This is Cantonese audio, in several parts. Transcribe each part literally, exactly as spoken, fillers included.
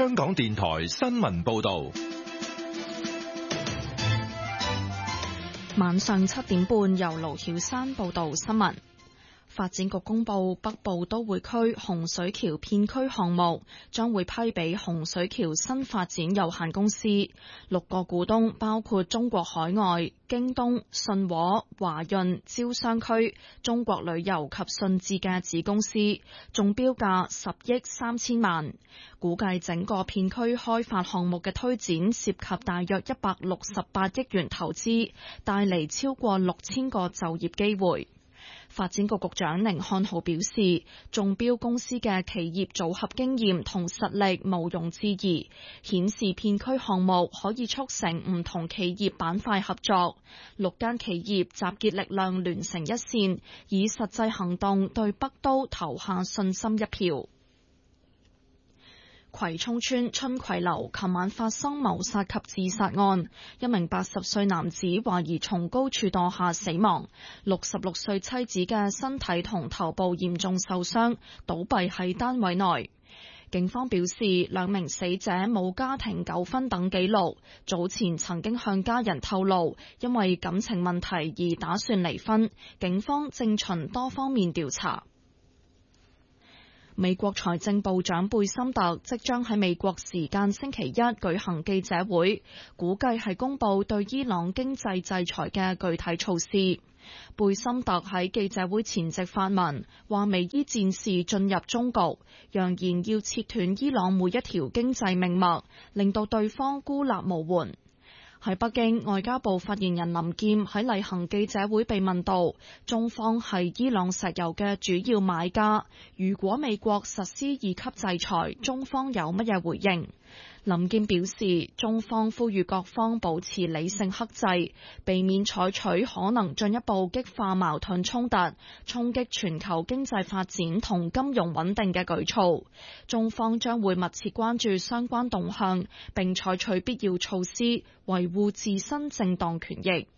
香港電台新聞報道。 晚上七點半，由盧曉山報道新聞。發展局公布，北部都會區洪水橋片區項目將會批俾洪水橋新發展有限公司，六個股東包括中國海外、京東、信和、華潤、招商區、中國旅遊及信置嘅子公司，中標價十億三千萬。估計整個片區開發項目嘅推展涉及大約一百六十八億元投資，帶嚟超過六千個就業機會。發展局局長寧漢豪表示，中標公司嘅企業組合經驗同實力毋庸置疑，顯示片區項目可以促成唔同企業板塊合作。六間企業集結力量聯成一線，以實際行動對北都投下信心一票。葵涌村春葵樓琴晚發生謀殺及自殺案，一名八十歲男子懷疑從高處墮下死亡，六十六歲妻子嘅身體同頭部嚴重受傷，倒斃喺單位內。警方表示，兩名死者冇家庭糾紛等記錄，早前曾經向家人透露，因為感情問題而打算離婚。警方正循多方面調查。美國財政部長貝森特即將喺美國時間星期一舉行記者會，估計係公布對伊朗經濟制裁嘅具體措施。貝森特喺記者會前夕發文，話美伊戰事進入終局，揚言要切斷伊朗每一條經濟命脈，令到對方孤立無援。喺北京，外交部發言人林劍喺例行記者會被問到，中方係伊朗石油嘅主要買家，如果美國實施二級制裁，中方有乜嘢回應？林劍表示，中方呼籲各方保持理性克制，避免採取可能進一步激化矛盾衝突、衝擊全球經濟發展同金融穩定嘅舉措。中方將會密切關注相關動向，並採取必要措施，維護自身正當權益。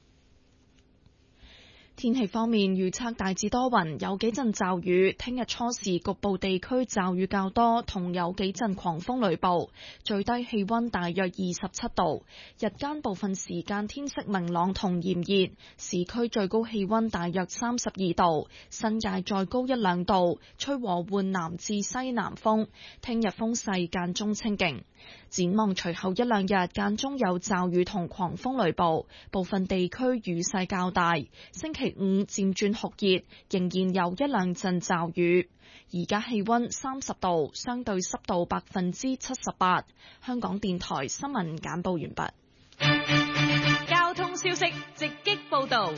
天氣方面，預測大致多雲，有幾陣驟雨。聽日初時局部地區驟雨較多，同有幾陣狂風雷暴。最低氣溫大約二十七度，日間部分時間天色明朗同炎熱，市區最高氣溫大約三十二度，新界再高一兩度，吹和緩南至西南風。聽日風勢間中清勁。展望隨後一兩日間中有驟雨同狂風雷暴，部分地區雨勢較大。星期五漸轉酷熱，仍然有一兩陣驟雨。而家氣溫三十度，相對濕度百分之七十八。香港電台新聞簡報完畢。 交通消息直擊報道。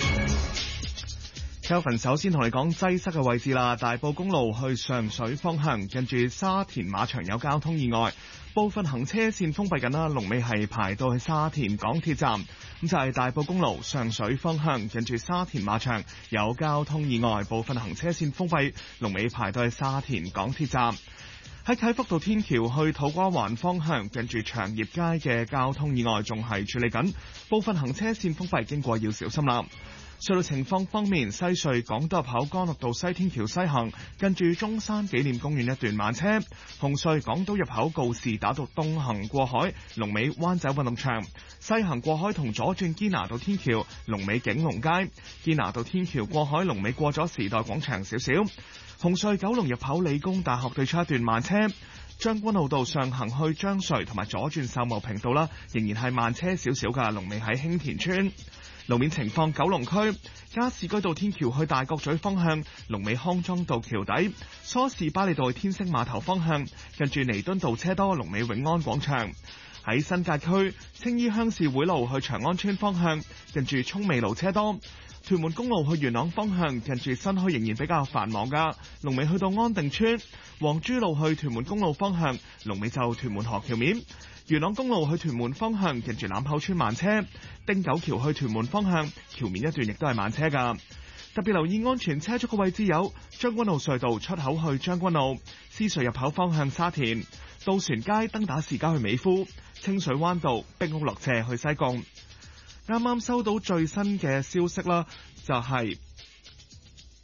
Kelvin 首先同你講擠塞嘅位置啦，大埔公路去上水方向，近住沙田馬場有交通意外，部分行車線封閉緊啦，龍尾係排到去沙田港鐵站。咁就係大埔公路上水方向，近住沙田馬場有交通意外，部分行車線封閉，龍尾排到去沙田港鐵站。喺啟福道天橋去土瓜灣方向，近住長業街嘅交通意外仲係處理緊，部分行車線封閉，經過要小心啦。隧道情況方面，西隧港島入口干諾道西天橋西行，近住中山紀念公園一段慢車；紅隧港島入口告士打道東行過海，龍尾灣仔運動場；西行過海同左轉堅拿道天橋，龍尾景隆街；堅拿道天橋過海，龍尾過咗時代廣場少少。紅隧九龍入口理工大學對出一段慢車。將軍澳道上行去將隧同埋左轉秀茂坪道啦，仍然係慢車少少噶，龍尾喺興田村。路面情況，九龍區加士居道天橋去大角咀方向，龍尾康莊道橋底；梳士巴利道天星碼頭方向，近住彌敦道車多，龍尾永安廣場。喺新界區青衣鄉事會路去長安村方向，近住涌美路車多；屯門公路去元朗方向，近住新墟仍然比較繁忙噶，龍尾去到安定村；黃珠路去屯門公路方向，龍尾就屯門河橋面。元朗公路去屯門方向，近住欖口村慢車；汀九橋去屯門方向，橋面一段亦都係慢車噶。特別留意安全車速嘅位置有將軍澳隧道出口去將軍澳、獅隧入口方向沙田、渡船街登打士街去美孚、清水灣道碧屋落斜去西貢。啱啱收到最新嘅消息啦，就係、是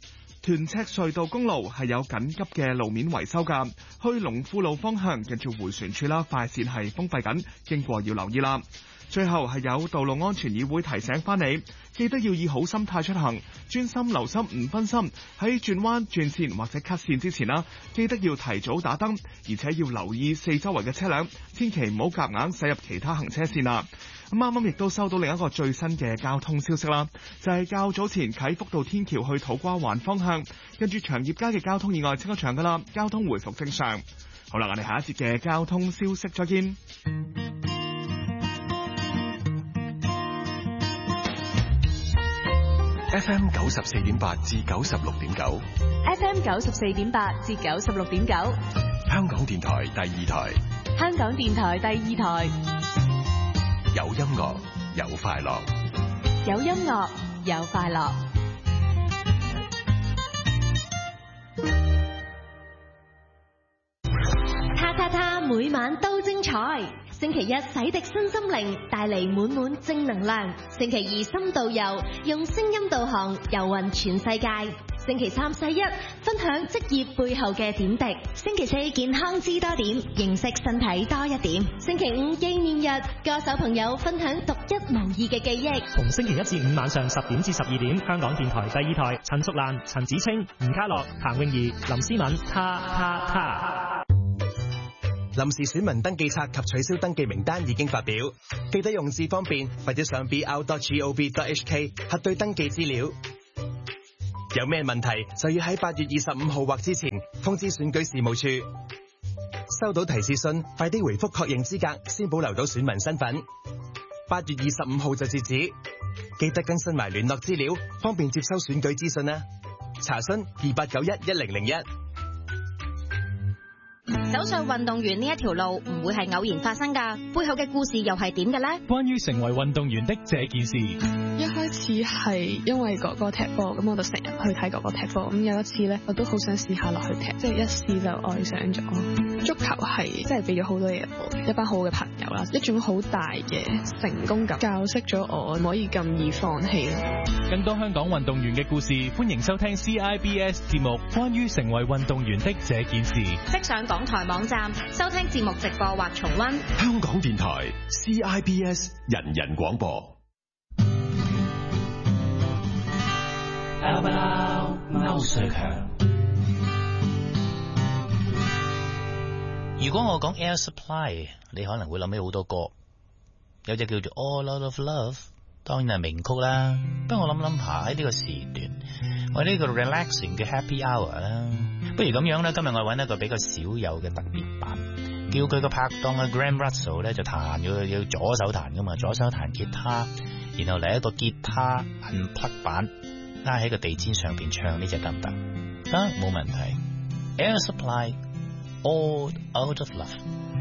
屯赤隧道公路係有緊急嘅路面維修㗎，去龍富路方向近住迴旋處啦，快線係封閉緊，經過要留意啦。最後係有道路安全議會提醒翻你，記得要以好心態出行，專心留心唔分心，喺轉彎轉線或者 cut 線之前啦，記得要提早打燈，而且要留意四周圍嘅車輛，千祈唔好夾硬駛入其他行車線啦。咁啱啱亦都收到另一個最新嘅交通消息啦，就係較早前啟福道天橋去土瓜灣方向，跟住長業街嘅交通意外清咗場噶啦，交通回復正常。好啦，我哋下一節嘅交通消息再見。 F M 九十四點八至九十六點九 F M 九十四點八至九十六點九， 香港電台第二台， 香港電台第二台， 有音樂有快樂， 有音樂有快樂。他他他每晚都精彩。星期一洗滌身心靈，帶嚟滿滿正能量。星期二深度遊，用聲音導航遊勻全世界。星期三細一分享職業背後嘅點滴。星期四健康知多點，認識身體多一點。星期五紀念日，歌手朋友分享獨一無二嘅記憶。 逢星期一至五晚上十點至十二點，香港電台第二台，陳淑蘭、陳子清、吳家樂、譚詠儀、林思敏，他他他。 臨時選民登記冊及取消登記名單已經發表，記得用字方便或者上 b r dot gov dot h k 核對登記資料。有咩問題就要喺八月二十五號或之前通知選舉事務處。收到提示信，快啲回覆確認資格，先保留到選民身份。八月二十五號就截止，記得更新埋聯絡資料，方便接收選舉資訊啦。查詢二八九一一零零一。 走上運動員呢一條路唔會係偶然發生㗎，背後嘅故事又係點嘅呢？ 關於成為運動員的這件事， 一開始係因為哥哥踢波，咁我就成日去睇哥哥踢波。咁有一次呢，我都好想試下落去踢，即係一試就愛上咗。足球係真係俾咗好多嘢我，一班好嘅朋友啦，一種好大嘅成功感，教識咗我唔可以咁易放棄。 更多香港運動員嘅故事，歡迎收聽 C I B S 節目《關於成為運動員的這件事》。 即上港台網站收聽節目直播或重溫。 香港電台 C I B S 人人廣播。 歐瑞強。如果我講 Air Supply， 你可能會諗起好多歌，有隻叫做 All Out of Love， 當然係名曲啦。不過我諗諗下喺呢個時段，我呢個 relaxing 嘅 Happy Hour 啦，不如咁樣啦。今日我揾一個比較少有嘅特別版，叫佢個拍檔啊 Graham Russell 咧就彈，要要左手彈噶嘛，左手彈吉他，然後嚟一個吉他 unplug 版，拉喺個地氈上邊唱呢隻得唔得？得，冇問題。Air Supply。All Out of Love。